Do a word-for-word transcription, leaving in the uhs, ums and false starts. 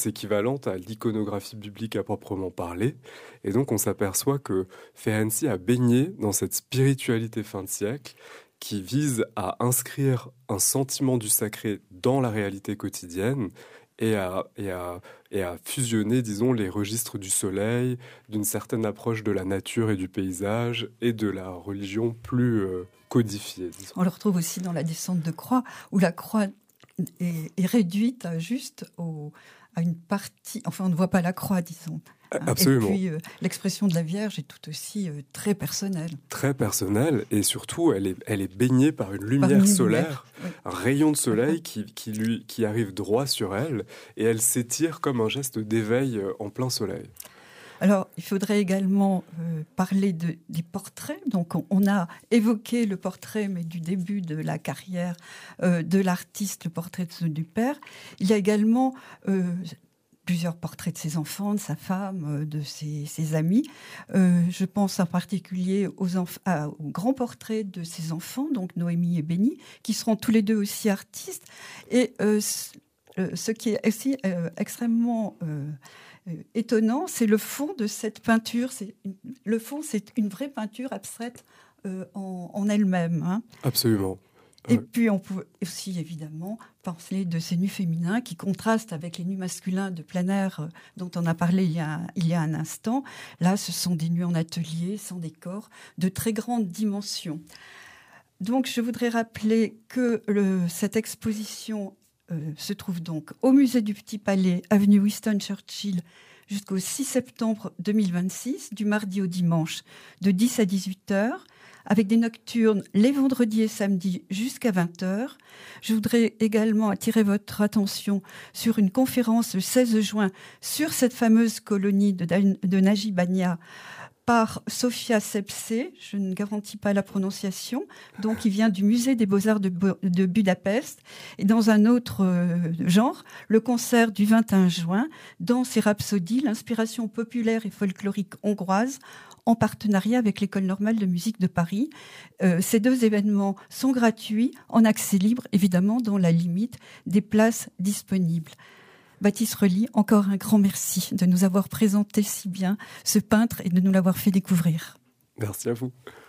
équivalente à l'iconographie biblique à proprement parler. Et donc on s'aperçoit que Ferenczi a baigné dans cette spiritualité fin de siècle qui vise à inscrire un sentiment du sacré dans la réalité quotidienne et à, et à, et à fusionner, disons, les registres du soleil, d'une certaine approche de la nature et du paysage et de la religion plus euh, codifiée. Disons. On le retrouve aussi dans la descente de croix, où la croix est, est réduite à juste au... à une partie, enfin on ne voit pas la croix, disons. Absolument. Et puis euh, l'expression de la Vierge est tout aussi euh, très personnelle. Très personnelle, et surtout elle est, elle est baignée par une lumière, par une solaire, lumière, oui. Un rayon de soleil qui, qui, lui, qui arrive droit sur elle, et elle s'étire comme un geste d'éveil en plein soleil. Alors, il faudrait également euh, parler de, des portraits. Donc, on, on a évoqué le portrait, mais du début de la carrière euh, de l'artiste, le portrait de, du père. Il y a également euh, plusieurs portraits de ses enfants, de sa femme, de ses, ses amis. Euh, je pense en particulier aux, enf- à, aux grands portraits de ses enfants, donc Noémie et Benny, qui seront tous les deux aussi artistes. Et euh, ce, ce qui est aussi euh, extrêmement... Euh, Euh, étonnant, c'est le fond de cette peinture. C'est une, le fond, c'est une vraie peinture abstraite euh, en, en elle-même. Hein. Absolument. Et ouais. puis, on peut aussi, évidemment, parler de ces nus féminins qui contrastent avec les nus masculins de plein air euh, dont on a parlé il y a, il y a un instant. Là, ce sont des nus en atelier, sans décor, de très grande dimension. Donc, je voudrais rappeler que le, cette exposition Euh, se trouve donc au musée du Petit Palais, avenue Winston Churchill, jusqu'au six septembre deux mille vingt-six, du mardi au dimanche, de dix à dix-huit heures, avec des nocturnes les vendredis et samedis jusqu'à vingt heures. Je voudrais également attirer votre attention sur une conférence le seize juin sur cette fameuse colonie de, de Najib Ania, par Sofia Sepse, je ne garantis pas la prononciation, donc il vient du musée des Beaux-Arts de, de Budapest. Et dans un autre euh, genre, le concert du vingt et un juin, Danse et Rhapsodie, l'inspiration populaire et folklorique hongroise, en partenariat avec l'École normale de musique de Paris. Euh, ces deux événements sont gratuits, en accès libre, évidemment, dans la limite des places disponibles. Baptiste Relly, encore un grand merci de nous avoir présenté si bien ce peintre et de nous l'avoir fait découvrir. Merci à vous.